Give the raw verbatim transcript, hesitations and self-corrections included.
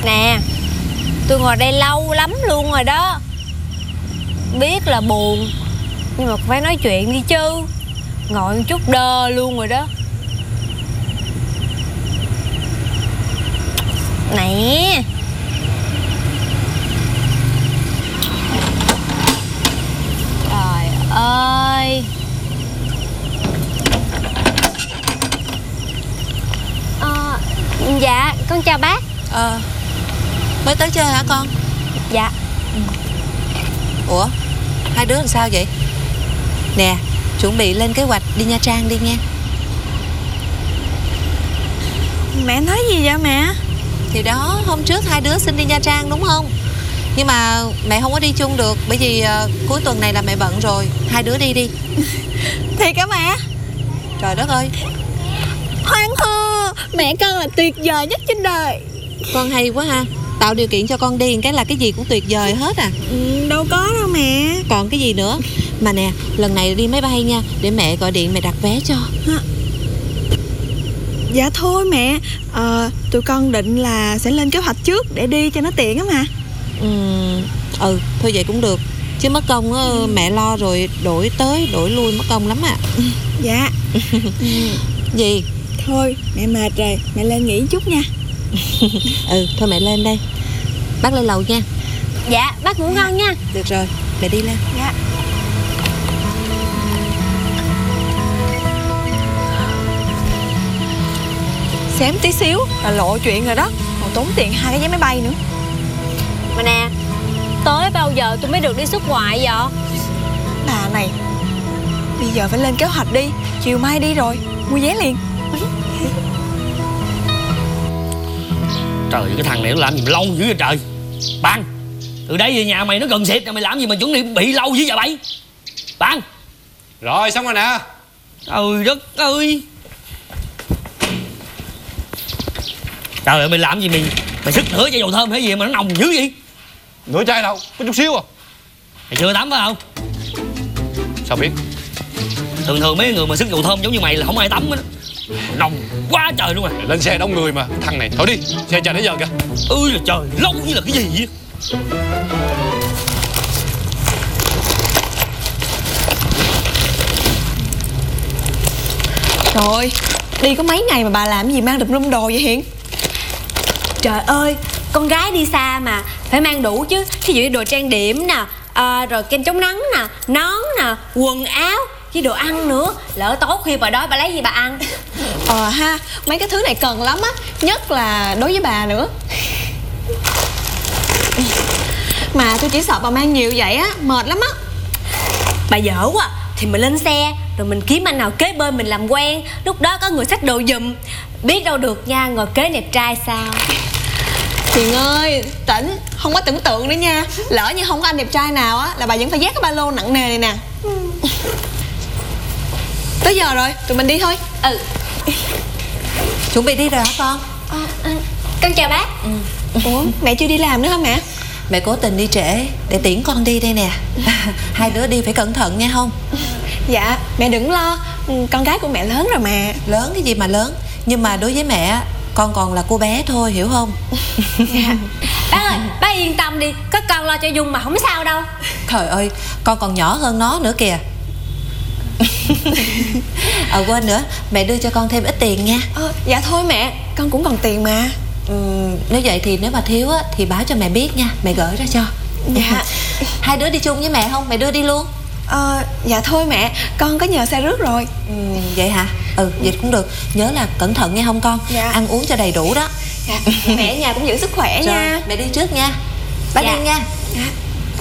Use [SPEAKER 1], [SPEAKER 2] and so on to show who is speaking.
[SPEAKER 1] Nè, tôi ngồi đây lâu lắm luôn rồi đó. Biết là buồn, nhưng mà phải nói chuyện đi chứ. Ngồi một chút đơ luôn rồi đó. Nè. Trời ơi. à, Dạ, con chào bác.
[SPEAKER 2] Ờ Mới tới chơi hả con?
[SPEAKER 1] Dạ.
[SPEAKER 2] ừ. Ủa, hai đứa làm sao vậy? Nè, chuẩn bị lên kế hoạch đi Nha Trang đi nha.
[SPEAKER 3] Mẹ nói gì vậy mẹ?
[SPEAKER 2] Thì đó, hôm trước hai đứa xin đi Nha Trang đúng không? Nhưng mà mẹ không có đi chung được, bởi vì uh, cuối tuần này là mẹ bận rồi. Hai đứa đi đi.
[SPEAKER 3] Thiệt hả mẹ?
[SPEAKER 2] Trời đất ơi.
[SPEAKER 3] Hoan hô, mẹ con là tuyệt vời nhất trên đời.
[SPEAKER 2] Con hay quá ha. Tạo điều kiện cho con đi cái là cái gì cũng tuyệt vời hết à.
[SPEAKER 3] ừ, Đâu có đâu mẹ.
[SPEAKER 2] Còn cái gì nữa? Mà nè, lần này đi máy bay nha, để mẹ gọi điện mẹ đặt vé cho.
[SPEAKER 3] Hả? Dạ thôi mẹ, ờ, tụi con định là sẽ lên kế hoạch trước để đi cho nó tiện á mà.
[SPEAKER 2] Ừ, ừ, thôi vậy cũng được. Chứ mất công á, ừ. mẹ lo rồi đổi tới đổi lui mất công lắm à.
[SPEAKER 3] Dạ. ừ.
[SPEAKER 2] Gì?
[SPEAKER 3] Thôi, mẹ mệt rồi, mẹ lên nghỉ chút nha.
[SPEAKER 2] Ừ, thôi mẹ lên đây. Bác lên lầu nha.
[SPEAKER 1] Dạ, bác ngủ ngon nha.
[SPEAKER 2] Được rồi, mẹ đi lên.
[SPEAKER 3] Dạ. Xém tí xíu là lộ chuyện rồi đó. Còn tốn tiền hai cái vé máy bay nữa.
[SPEAKER 1] Mà nè, tới bao giờ tôi mới được đi xuất ngoại vậy?
[SPEAKER 3] Bà này, bây giờ phải lên kế hoạch đi. Chiều mai đi rồi, mua vé liền.
[SPEAKER 4] Trời ơi, cái thằng này nó làm gì mà lâu dữ vậy trời. Bạn, từ đây về nhà mày nó gần xịt rồi, mày làm gì mà chuẩn bị bị lâu dữ vậy bay? Bạn.
[SPEAKER 5] Rồi, xong rồi nè.
[SPEAKER 4] Trời đất ơi. Trời ơi, mày làm gì mày mày sức nửa chai dầu thơm hay gì mà nó nồng dữ vậy?
[SPEAKER 5] Nửa chai đâu, có chút xíu à.
[SPEAKER 4] Mày chưa tắm phải không?
[SPEAKER 5] Sao biết?
[SPEAKER 4] Thường thường mấy người mà sức dầu thơm giống như mày là không ai tắm hết. Nồng quá trời luôn rồi.
[SPEAKER 5] Lên xe đông người mà, thằng này. Thôi đi, xe chờ nãy giờ kìa.
[SPEAKER 4] Ôi là trời, lâu như là cái gì vậy?
[SPEAKER 3] Rồi, đi có mấy ngày mà bà làm gì mang được rum đồ vậy Hiền?
[SPEAKER 1] Trời ơi, con gái đi xa mà phải mang đủ chứ. Thí dụ như đồ trang điểm nè, à, rồi kem chống nắng nè, nón nè, quần áo với đồ ăn nữa. Lỡ tối khuya bà đói bà lấy gì bà ăn?
[SPEAKER 3] Ờ ha, mấy cái thứ này cần lắm á. Nhất là đối với bà nữa. Mà tôi chỉ sợ bà mang nhiều vậy á, mệt lắm á.
[SPEAKER 1] Bà dở quá. Thì mình lên xe, rồi mình kiếm anh nào kế bên mình làm quen. Lúc đó có người xách đồ giùm. Biết đâu được nha, ngồi kế đẹp trai sao?
[SPEAKER 3] Hiền ơi, tỉnh, không có tưởng tượng nữa nha. Lỡ như không có anh đẹp trai nào á, là bà vẫn phải vác cái ba lô nặng nề này nè. ừ. Tới giờ rồi, tụi mình đi thôi.
[SPEAKER 1] Ừ.
[SPEAKER 2] Chuẩn bị đi rồi hả con?
[SPEAKER 1] à, à, Con chào bác.
[SPEAKER 2] ừ.
[SPEAKER 3] Ủa, mẹ chưa đi làm nữa hả mẹ?
[SPEAKER 2] Mẹ cố tình đi trễ để tiễn con đi đây nè. Hai đứa đi phải cẩn thận nha không?
[SPEAKER 3] Dạ, mẹ đừng lo. Con gái của mẹ lớn rồi mà.
[SPEAKER 2] Lớn cái gì mà lớn. Nhưng mà đối với mẹ, con còn là cô bé thôi, hiểu không?
[SPEAKER 1] Dạ. Bác ơi, bác yên tâm đi. Có con lo cho Dung mà không sao đâu.
[SPEAKER 2] Trời ơi, con còn nhỏ hơn nó nữa kìa. Ờ quên nữa, mẹ đưa cho con thêm ít tiền nha.
[SPEAKER 3] ờ, Dạ thôi mẹ, con cũng còn tiền mà.
[SPEAKER 2] ừ, Nếu vậy thì nếu mà thiếu á, thì báo cho mẹ biết nha, mẹ gửi ra cho.
[SPEAKER 3] Dạ.
[SPEAKER 2] Hai đứa đi chung với mẹ không? Mẹ đưa đi luôn.
[SPEAKER 3] Ờ, dạ thôi mẹ, con có nhờ xe rước rồi.
[SPEAKER 2] ừ, Vậy hả? Ừ, vậy cũng được. Nhớ là cẩn thận nghe không con?
[SPEAKER 3] Dạ.
[SPEAKER 2] Ăn uống cho đầy đủ đó.
[SPEAKER 3] Dạ, mẹ ở nhà cũng giữ sức khỏe
[SPEAKER 2] Rồi,
[SPEAKER 3] nha.
[SPEAKER 2] mẹ đi trước nha. Bye
[SPEAKER 1] Dạ.
[SPEAKER 2] đi nha.
[SPEAKER 3] Dạ.